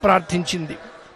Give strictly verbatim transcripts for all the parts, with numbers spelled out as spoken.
ప్రార్థించింది.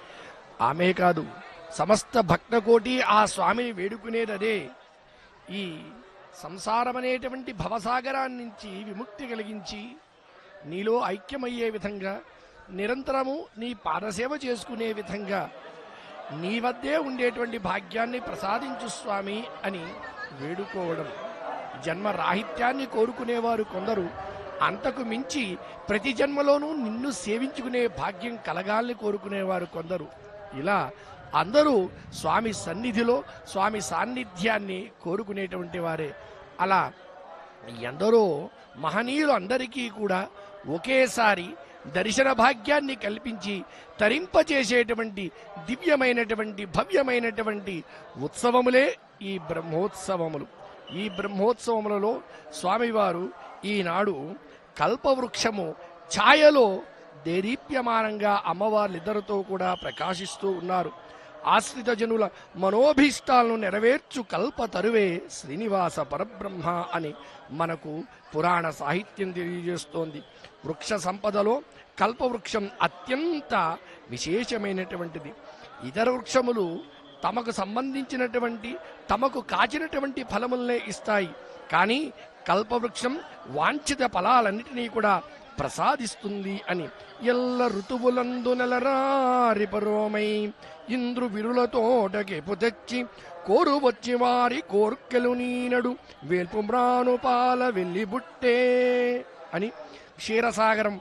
ఆమె కాదు, సమస్త భక్తకోటి ఆ స్వామిని వేడుకునేదదే. ఈ సంసారమనేటువంటి భవసాగరాన్ని నుంచి విముక్తి కలిగించి నీలో ఐక్యమయ్యే విధంగా, నిరంతరము నీ పాదసేవ చేసుకునే విధంగా నీ వద్దే ఉండేటువంటి భాగ్యాన్ని ప్రసాదించు స్వామి అని వేడుకోవడం. జన్మ రాహిత్యాన్ని కోరుకునేవారు కొందరు, అంతకు మించి ప్రతి జన్మలోనూ నిన్ను సేవించుకునే భాగ్యం కలగాలని కోరుకునేవారు కొందరు. ఇలా అందరూ స్వామి సన్నిధిలో స్వామి సాన్నిధ్యాన్ని కోరుకునేటువంటి వారే. అలా ఎందరో మహనీయులు అందరికీ కూడా ఒకేసారి దర్శన భాగ్యాన్ని కల్పించి తరింపచేసేటువంటి దివ్యమైనటువంటి భవ్యమైనటువంటి ఉత్సవములే ఈ బ్రహ్మోత్సవములు. ఈ బ్రహ్మోత్సవములలో స్వామివారు ఈనాడు కల్పవృక్షము ఛాయలో దేదీప్యమానంగా అమ్మవార్లిద్దరితో కూడా ప్రకాశిస్తూ ఉన్నారు. ఆశ్రిత జనుల మనోభీష్టాలను నెరవేర్చు కల్ప తరువే శ్రీనివాస పరబ్రహ్మ అని మనకు పురాణ సాహిత్యం తెలియజేస్తోంది. వృక్ష సంపదలో కల్పవృక్షం అత్యంత విశేషమైనటువంటిది. ఇతర వృక్షములు తమకు సంబంధించినటువంటి తమకు కాచినటువంటి ఫలములనే ఇస్తాయి. కానీ కల్పవృక్షం వాంఛిత ఫలాలన్నిటినీ కూడా ప్రసాదిస్తుంది అని. ఎల్ల ఋతువులందు నెలరారిపరోమై ఇంద్రు విరులతోటకెపు తెచ్చి కోరు వచ్చి వారి కోర్కెలు నీనడు వేల్పు మ్రానుపాల వెళ్ళి బుట్టే అని క్షీరసాగరం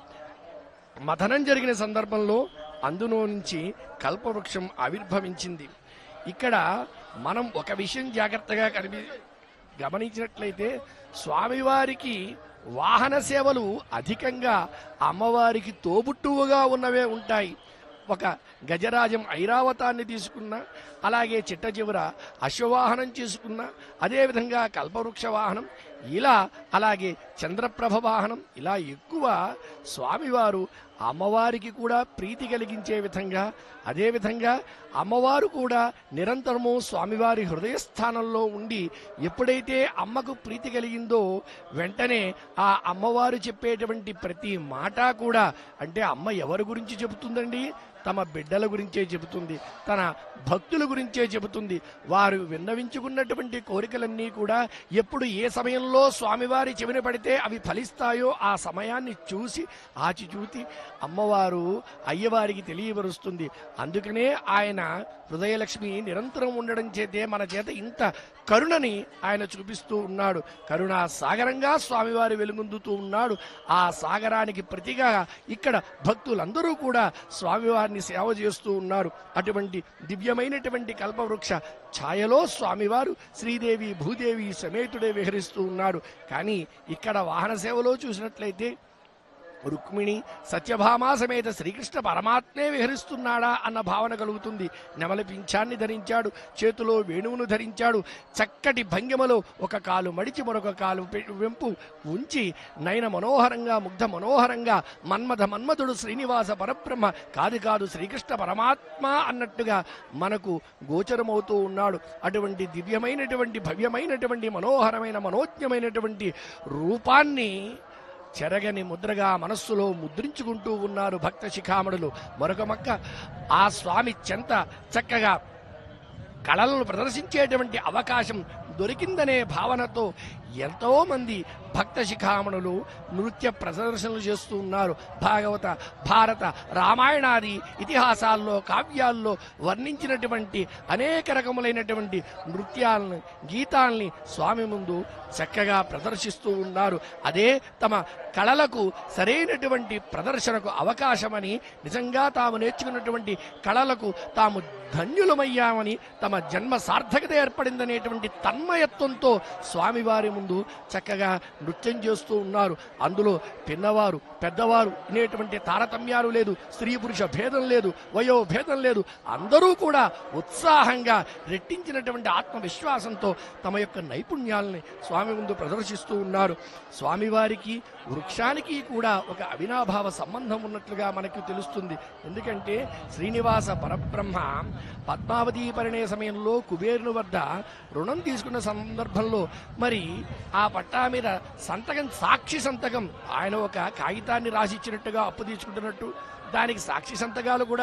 మథనం జరిగిన సందర్భంలో అందులో నుంచి కల్పవృక్షం ఆవిర్భవించింది. ఇక్కడ మనం ఒక విషయం జాగ్రత్తగా కనిపి గమనించినట్లయితే స్వామివారికి వాహన సేవలు అధికంగా అమ్మవారికి తోబుట్టువుగా ఉన్నవే ఉంటాయి. ఒక గజరాజం ఐరావతాన్ని తీసుకున్నా, అలాగే చిట్ట చివర అశ్వవాహనం చేసుకున్నా, అదేవిధంగా కల్పవృక్ష వాహనం, ఇలా అలాగే చంద్రప్రభ వాహనం, ఇలా ఎక్కువ స్వామివారు అమ్మవారికి కూడా ప్రీతి కలిగించే విధంగా, అదేవిధంగా అమ్మవారు కూడా నిరంతరము స్వామివారి హృదయస్థానంలో ఉండి ఎప్పుడైతే అమ్మకు ప్రీతి కలిగిందో వెంటనే ఆ అమ్మవారు చెప్పేటువంటి ప్రతి మాట కూడా, అంటే అమ్మ ఎవరి గురించి చెబుతుందండి? తమ బిడ్డల గురించే చెబుతుంది, తన భక్తుల గురించే చెబుతుంది. వారు విన్నవించుకున్నటువంటి కోరికలన్నీ కూడా ఎప్పుడు ఏ సమయంలో స్వామివారి చెవిన పడితే అవి ఫలిస్తాయో ఆ సమయాన్ని చూసి ఆచిచూతి అమ్మవారు అయ్యవారికి తెలియపరుస్తుంది. అందుకనే ఆయన హృదయలక్ష్మి నిరంతరం ఉండడం చేతే మన చేత ఇంత కరుణని ఆయన చూపిస్తూ ఉన్నాడు. కరుణా సాగరంగా స్వామివారి వెలుగొందుతూ ఉన్నాడు. ఆ సాగరానికి ప్రతిగా ఇక్కడ భక్తులందరూ కూడా స్వామివారిని సేవ చేస్తూ ఉన్నారు. అటువంటి దివ్యమైనటువంటి కల్పవృక్ష ఛాయలో స్వామివారు శ్రీదేవి భూదేవి సమేతుడే విహరిస్తూ ఉన్నాడు. కానీ ఇక్కడ వాహన సేవలో చూసినట్లయితే రుక్మిణి సత్యభామా సమేత శ్రీకృష్ణ పరమాత్మే విహరిస్తున్నాడా అన్న భావన కలుగుతుంది. నెమలి పింఛాన్ని ధరించాడు, చేతిలో వేణువును ధరించాడు. చక్కటి భంగిమలో ఒక కాలు మడిచి మరొక కాలు వెంపు ఉంచి నయన మనోహరంగా ముగ్ధ మనోహరంగా మన్మథ మన్మథుడు శ్రీనివాస పరబ్రహ్మ కాదు కాదు శ్రీకృష్ణ పరమాత్మ అన్నట్టుగా మనకు గోచరమవుతూ ఉన్నాడు. అటువంటి దివ్యమైనటువంటి భవ్యమైనటువంటి మనోహరమైన మనోజ్ఞమైనటువంటి రూపాన్ని చెరగని ముద్రగా మనస్సులో ముద్రించుకుంటూ ఉన్నారు భక్త శిఖామణులు. మరొక మక్క ఆ స్వామి చెంత చక్కగా కళలను ప్రదర్శించేటువంటి అవకాశం దొరికిందనే భావనతో ఎంతో మంది భక్త శిఖామణులు నృత్య ప్రదర్శనలు చేస్తూ ఉన్నారు. భాగవత భారత రామాయణాది ఇతిహాసాల్లో కావ్యాల్లో వర్ణించినటువంటి అనేక రకములైనటువంటి నృత్యాలను గీతాల్ని స్వామి ముందు చక్కగా ప్రదర్శిస్తూ ఉన్నారు. అదే తమ కళలకు సరైనటువంటి ప్రదర్శనకు అవకాశమని, నిజంగా తాము నేర్చుకున్నటువంటి కళలకు తాము ధన్యులమయ్యామని, తమ జన్మ సార్థకత ఏర్పడిందనేటువంటి తన్మయత్వంతో స్వామివారి ముందు చక్కగా నృత్యం చేస్తూ ఉన్నారు. అందులో పిన్నవారు పెద్దవారు అనేటువంటి తారతమ్యాలు లేదు, స్త్రీ పురుష భేదం లేదు, వయో భేదం లేదు. అందరూ కూడా ఉత్సాహంగా రెట్టించినటువంటి ఆత్మవిశ్వాసంతో తమ యొక్క నైపుణ్యాలని స్వామి ముందు ప్రదర్శిస్తూ ఉన్నారు. స్వామివారికి వృక్షానికి కూడా ఒక అవినాభావ సంబంధం ఉన్నట్లుగా మనకు తెలుస్తుంది. ఎందుకంటే శ్రీనివాస పరబ్రహ్మ పద్మావతి పరిణయ సమయంలో కుబేరుని వద్ద రుణం తీసుకున్న సందర్భంలో మరి ఆ పట్టా మీద సంతకం, సాక్షి సంతకం, ఆయన ఒక కాగితాన్ని రాసిచ్చినట్టుగా అప్పు తీసుకుంటున్నట్టు దానికి సాక్షి సంతకాలు కూడా